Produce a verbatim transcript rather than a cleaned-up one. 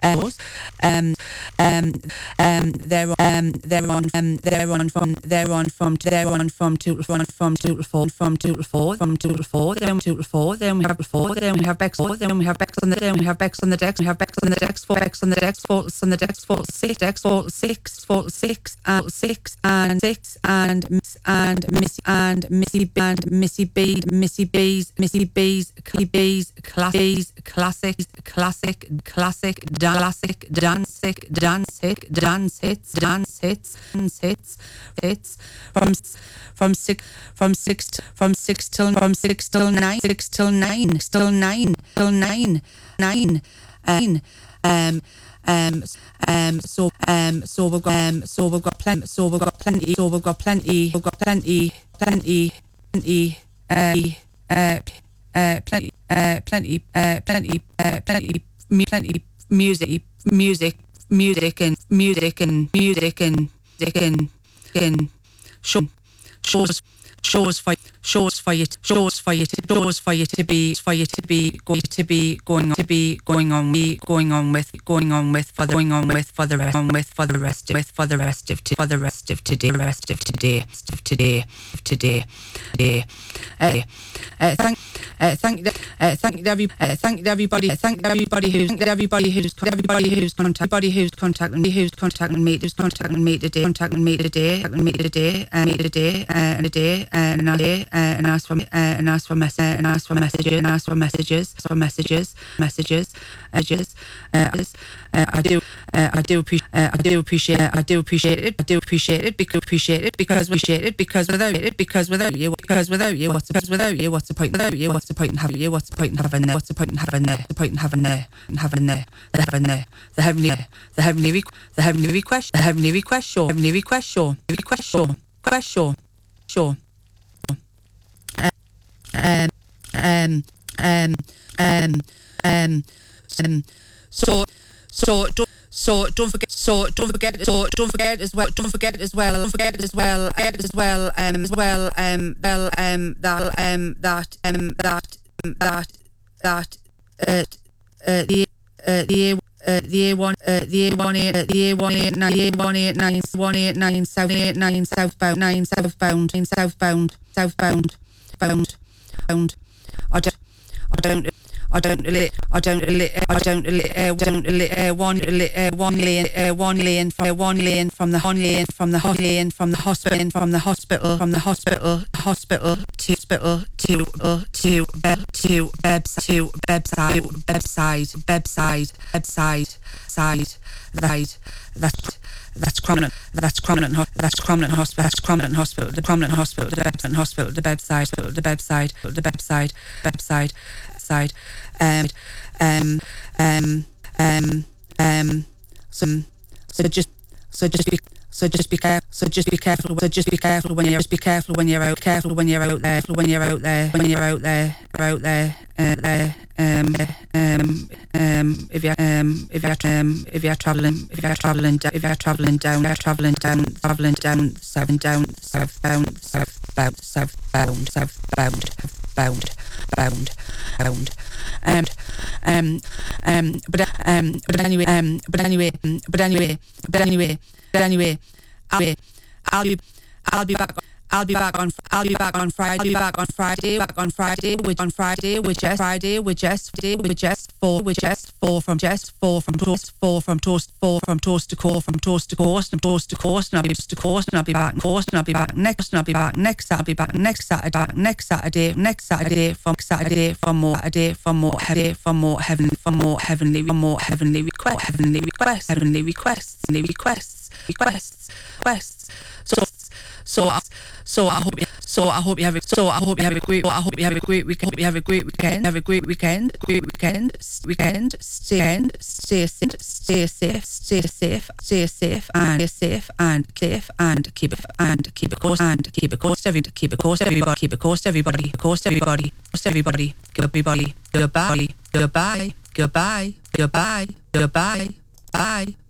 um, um, um, um, they're um, they're on um, they're on from they're on from they're on from two from from two to four from two to four from two to four then two to four then we have four then we have Bex four then we have Bex on the then we have Bex on the decks we have Bex on the decks four Bex on the decks four on the decks four six decks four six four six and six and six and and Missy and Missy and Missy B Missy B's Missy B's B's classics classics classic classic classic dance dance hit dance hits dance hits dance hits hits from from six from six from six till from six till nine six till nine still nine till nine nine nine um um um so um so we've got um so we've got plenty so we've got plenty so we've got plenty we've got plenty plenty plenty uh uh uh plenty uh plenty uh plenty uh plenty plenty music music music and music and music and music and and show shows shows for shows for you shows for you to shows for you to be for you to be going to be going on to be going on me going on with going on with for the going on with for the rest on with for the rest with for the rest of for the rest of today rest of today of today of today today uh, uh, thank uh, thank uh, thank every uh, thank everybody uh, thank everybody who's thank everybody who's everybody who's contact everybody who's contacting me who's contacting me who's contacting me today contacting me today contacting me today and me today and a day and a day and ask for and ask for mess and ask for messages and ask for messages for messages messages messages uh, uh, I do uh, I do appreciate uh, I do appreciate uh, I do appreciate it I do appreciate it because appreciate it because appreciate it because without it because without you because without you what's because without you what's the point without you what's the point in having you what's the point in having there what's the point in having there the point in having there and having there the having there the heavenly the heavenly requ- the heavenly request the heavenly request show heavenly request show request show request show show um um um um um um so so don't so don't forget so don't forget so don't forget as well don't forget as well don't forget as well as well um as well um well um that um that um that um, that that uh, uh the uh the Uh, the A one, uh, the A one eight, uh, the A one eight nine, the A one eight nine, one eight nine south eight nine southbound, nine southbound, nine southbound, southbound, bound, bound. I don't, I don't, I don't, I don't, I don't, uh, don't, uh, one, uh, one lane, uh, one lane from, uh, one lane from the one lane from the one lane from the hospital, from the hospital, from the hospital, hospital to hospital to uh, to bed to website to website website website website side side that. That's prominent. That's prominent. That's prominent hospital. That's prominent hospital. The prominent hospital. The prominent hospital. The website. The website. The website. Website. Side. Um. Um. Um. Um. Um. Some. So just. So just be. So just be careful. So just be careful. So just be careful when you're. Just be careful when you're out. Careful when you're out there. When you're out there. When you're out there. Out there. Uh, there. Um. Um. Um. If you're. Um. If you're. Um. If you're traveling. If you're traveling. If you're traveling down. You're traveling down. Traveling down. South down. Southbound. Southbound. Southbound. Southbound. Bound. Bound. Bound. Um. Um. Um. But. Um. But anyway. Um. But anyway. But anyway. But anyway. But anyway, I'll be, I'll be, I'll be back. I'll be back on. I'll be back on Friday. I'll be back on Friday. Back on Friday. Which on Friday, with just Friday, with just Friday, with just four, with just four from just four from toast, four from toast, four from toast to core, from toast to coast, and toast to coast, and I'll be to coast, and I'll be back coast, and I'll be back next, and I'll be back next. I'll be back next Saturday, back next Saturday, next Saturday from Saturday for more Saturday for more heavy for more heaven for more heavenly for more heavenly request, heavenly requests, heavenly requests, heavenly requests. Requests, requests. So, so, so I hope you, so I hope you have a, so I hope you have a great, I hope you have a great weekend. Hope you have a great weekend. Have a great weekend. Great weekend. Weekend. Stay, stay, stay safe, stay safe, stay safe, and stay safe and safe and keep it and keep it course and keep it course. Every keep it course. Everybody keep it course. Everybody course. Everybody course. Everybody. Everybody. Goodbye. Goodbye. Goodbye. Goodbye. Goodbye. Bye.